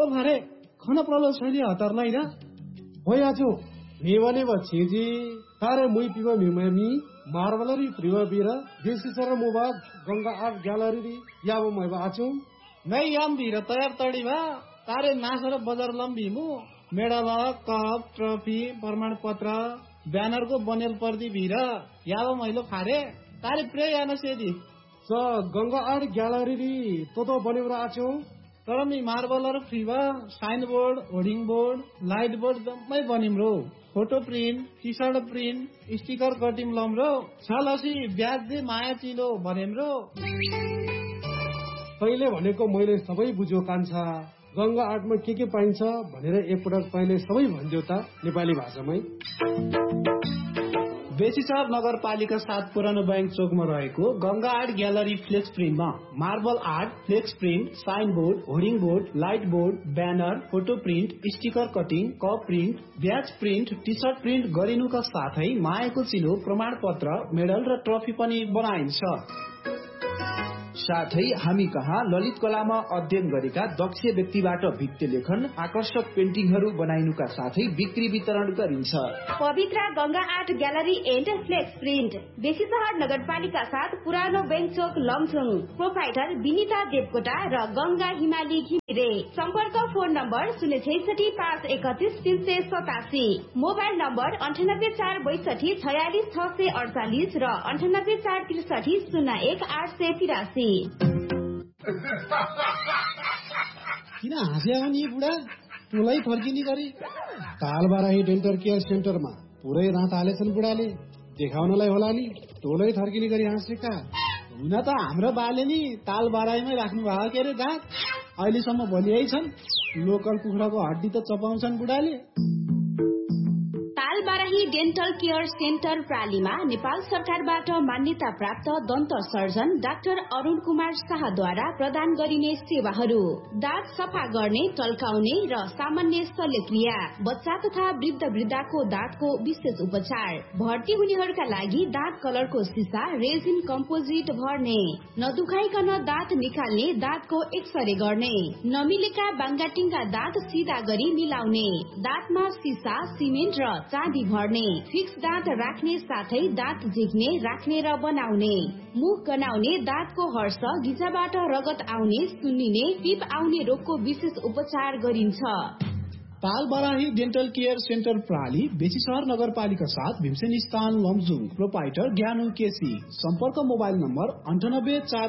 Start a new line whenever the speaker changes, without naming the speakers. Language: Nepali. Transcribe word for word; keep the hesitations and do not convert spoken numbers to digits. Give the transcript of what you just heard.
ओ भरे खाना प्रलो छैली हतार लाई ना
होय आजो मेवने व छेजी तारे मुई पिवा मिममी मार्बलरी प्रिवा बिरा देसी सर मोबाग गंगा आर्ट ग्यालरी याबो मैबा आचो
नै याम बिरा तयार तडी भा तारे नासर बजार लम्बी मु मेडल कप ट्रफी प्रमाण पत्र ब्यानर को बनेल पर्दी बिरा याबो मैलो फारे तारे प्रे याना सेदी
स गंगा आर्ट ग्यालरी तो तो बनेबरा आचो
तर me मार्बलर फ्रीवा sign board hoarding board light board जम्मै बनिम रो photo print T short print sticker cutting lump रो छलसी ब्याज दे माया चिलो भनेम रो
पहिले भनेको मैले सबै बुझ्यो कान्छा गंगा आर्टमा के के पाइन्छ भनेर एकपटक पहिले सबै भन्दियो त नेपाली भाषामै
बेसीसर नगरपालिका सात पुरानो बैंक चोकमा रहेको Ganga art gallery flex प्रिन्टमा marble art flex print sign board hoarding board light board banner photo print sticker cutting cup print ब्याज प्रिन्ट टी सर्ट प्रिन्ट गरिनुका साथै मायाको चिलो प्रमाण पत्र मेडल र ट्रफी पनि बनाइन्छ।
साथै हामी कहाँ ललित कलामा अध्ययन गरेका दक्ष व्यक्तिबाट भित्ति लेखन आकर्षक पेन्टिङहरू बनाइनुका साथै बिक्री वितरण गरिन्छ।
पवित्र Ganga art gallery and flex print Besisahar नगरपालिका साथ पुरानो बैंक चोक लमथुङ प्रोपाइटर विनिता देवकोटा र गंगा हिमाली घिमिरे सम्पर्क फोन नम्बर शून्य छैसठी पाँच एकतिस तीन सय सतासी मोबाइल नम्बर अन्ठानब्बे चार बैसठी छयालिस छ सय अडचालिस र अन्ठानब्बे चार त्रिसठी शून्य एक आठ सय तिरासी।
किन हाँस्या हो नि बुढा टोलै फर्किने गरी
तालबाराही डेन्टल केयर सेन्टरमा पुरै रात हालेछन् बुढाले देखाउनलाई होला नि टोलै फर्किने गरी हाँसेका
हुन त हाम्रो बाले नि तालबाराहीमै राख्नु भएको के अरे दाँत अहिलेसम्म भलियै छन् लोकल कुखुराको हड्डी त चपाउँछन् बुढाले।
तालबाराही डेन्टल केयर सेन्टर प्रालीमा नेपाल सरकारबाट मान्यता प्राप्त दन्त सर्जन डाक्टर अरुण कुमार शाहद्वारा प्रदान गरिने सेवाहरू दाँत सफा गर्ने टल्काउने र सामान्य शल्यक्रिया बच्चा तथा वृद्ध वृद्धाको दाँतको विशेष उपचार भर्ती हुनेहरूका लागि दाँत कलरको सिसा रेजिन कम्पोजिट भर्ने नदुखाइकन दाँत निकाल्ने दाँतको एक्सरे गर्ने नमिलेका बाङ्गाटिङका दाँत सिधा गरी मिलाउने दाँतमा सिसा सिमेन्ट र चाँदी भर्ने फिक्स दाँत राख्ने साथै दाँत झिक्ने राख्ने र बनाउने मुख गनाउने दाँतको हर्ष गिजाबाट रगत आउने सुन्निने पिप आउने रोगको विशेष उपचार गरिन्छ।
तालबाराही डेन्टल केयर सेन्टर प्राली बेसीसहर नगरपालिका साथ भीमसेन स्थान लमजुङ प्रोपाइटर ज्ञानु केसी सम्पर्क मोबाइल नम्बर अन्ठानब्बे चार